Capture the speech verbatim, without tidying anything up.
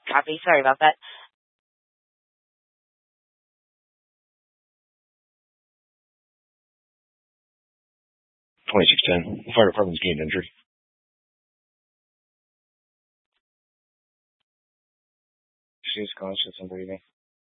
Copy. Sorry about that. twenty-six ten. The fire department's gained entry. She's conscious and breathing.